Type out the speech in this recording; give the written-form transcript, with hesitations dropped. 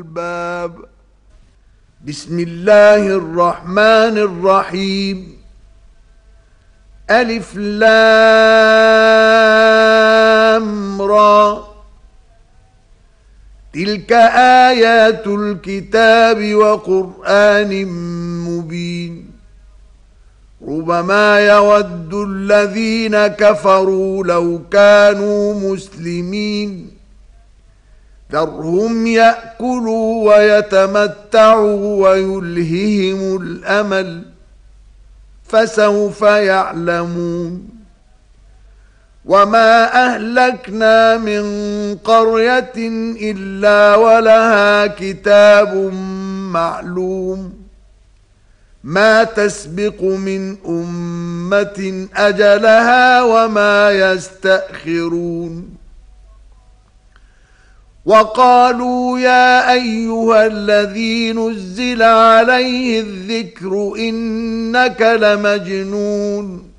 الباب. بسم الله الرحمن الرحيم. ألف لام را، تلك آيات الكتاب وقرآن مبين. ربما يود الذين كفروا لو كانوا مسلمين، ذرهم يأكلوا ويتمتعوا ويلههم الأمل، فسوف يعلمون. وما أهلكنا من قرية إلا ولها كتاب معلوم، ما تسبق من أمة أجلها وما يستأخرون. وقالوا يا أيها الذي نزل عليه الذكر إنك لمجنون.